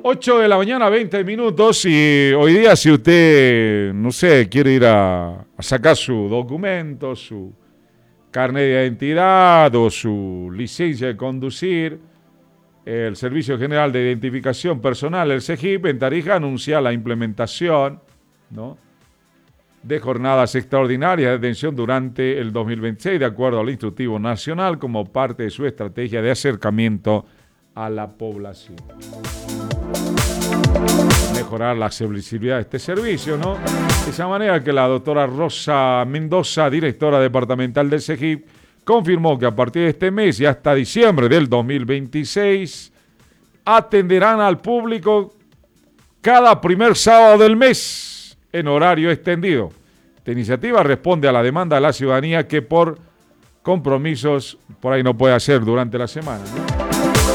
8 de la mañana, 20 minutos, y hoy día si usted, no sé, quiere ir a sacar su documento, su carnet de identidad o su licencia de conducir, el Servicio General de Identificación Personal, el SEGIP, en Tarija anuncia la implementación, ¿no?, de jornadas extraordinarias de atención durante el 2026, de acuerdo al Instructivo Nacional, como parte de su estrategia de acercamiento a la población. Mejorar la accesibilidad de este servicio, ¿no? De esa manera que la doctora Rosa Mendoza, directora departamental del SEGIP, confirmó que a partir de este mes y hasta diciembre del 2026 atenderán al público cada primer sábado del mes en horario extendido. Esta iniciativa responde a la demanda de la ciudadanía que por compromisos por ahí no puede hacer durante la semana, ¿no?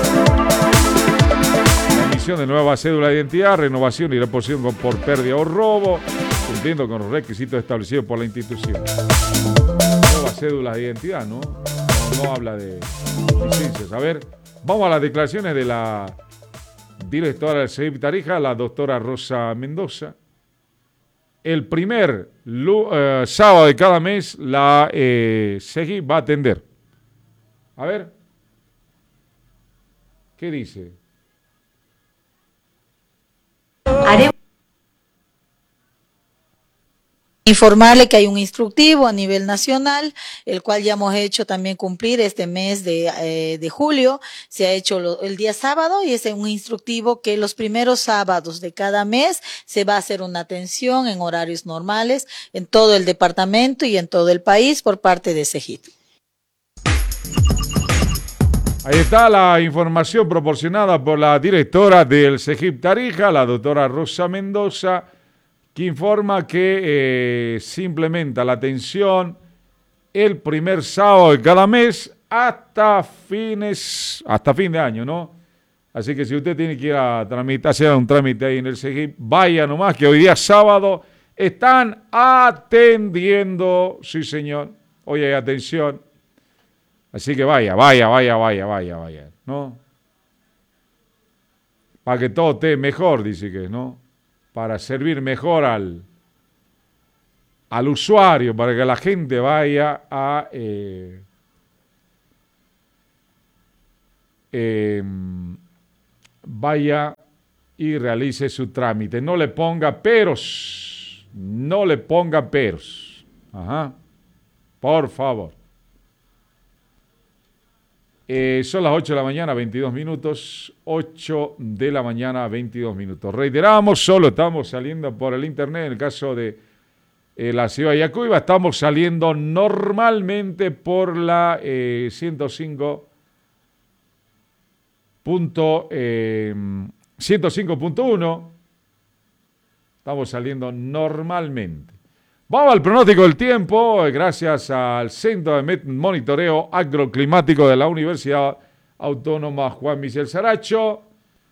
De nueva cédula de identidad, renovación y reposición por pérdida o robo, cumpliendo con los requisitos establecidos por la institución. Nuevas cédulas de identidad, ¿no? No habla de licencias. A ver, vamos a las declaraciones de la directora del SEGIP Tarija, la doctora Rosa Mendoza. El primer sábado de cada mes la SEGIP va a atender. A ver, ¿qué dice? Informarle que hay un instructivo a nivel nacional, el cual ya hemos hecho también cumplir este mes de julio. Se ha hecho el día sábado y es un instructivo que los primeros sábados de cada mes se va a hacer una atención en horarios normales en todo el departamento y en todo el país por parte de SEGIP. Ahí está la información proporcionada por la directora del SEGIP Tarija, la doctora Rosa Mendoza, que informa que se implementa la atención el primer sábado de cada mes hasta fin de año, ¿no? Así que si usted tiene que ir a hacer un trámite ahí en el SEGIP, vaya nomás, que hoy día sábado están atendiendo, sí señor, hoy hay atención. Así que vaya, ¿no? Para que todo esté mejor, dice que, ¿no? Para servir mejor al usuario, para que la gente vaya a vaya y realice su trámite. No le ponga peros. Ajá. Por favor. Son las 8 de la mañana, 22 minutos. 8 de la mañana, 22 minutos. Reiteramos, solo estamos saliendo por el internet. En el caso de la ciudad de Yacuiba, estamos saliendo normalmente por la 105.1. Estamos saliendo normalmente. Vamos al pronóstico del tiempo, gracias al Centro de Monitoreo Agroclimático de la Universidad Autónoma Juan Michel Saracho.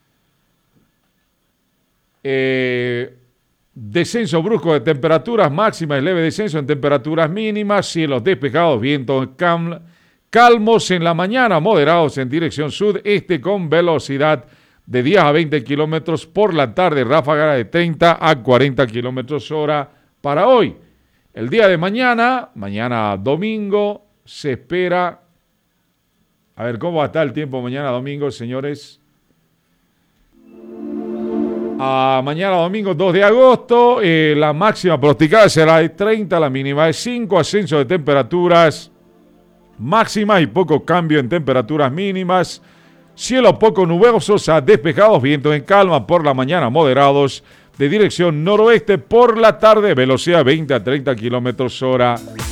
Descenso brusco de temperaturas máximas y leve descenso en temperaturas mínimas, cielos despejados, vientos calmos en la mañana, moderados en dirección sudeste con velocidad de 10 a 20 kilómetros por la tarde, ráfagas de 30 a 40 kilómetros hora para hoy. El día de mañana domingo, se espera, a ver cómo va a estar el tiempo mañana domingo, señores. Mañana domingo 2 de agosto, la máxima pronosticada será de 30, la mínima de 5, ascenso de temperaturas máximas y poco cambio en temperaturas mínimas, cielo poco nubosos a despejados, vientos en calma por la mañana moderados, de dirección noroeste por la tarde, velocidad 20 a 30 kilómetros hora.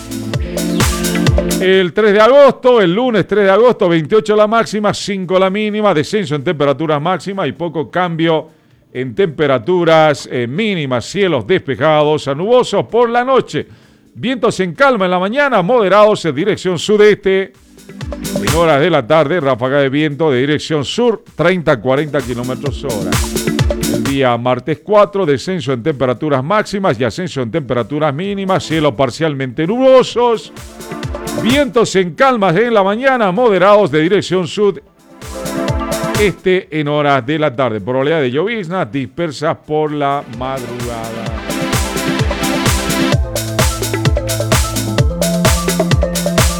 El 3 de agosto, el lunes 3 de agosto, 28 la máxima, 5 la mínima, descenso en temperaturas máximas y poco cambio en temperaturas mínimas, cielos despejados a nubosos por la noche. Vientos en calma en la mañana, moderados en dirección sudeste. En horas de la tarde, ráfaga de viento de dirección sur, 30 a 40 kilómetros hora. El día martes 4, descenso en temperaturas máximas y ascenso en temperaturas mínimas, cielos parcialmente nubosos, vientos en calma en la mañana, moderados de dirección sur en horas de la tarde. Probabilidad de lloviznas dispersas por la madrugada.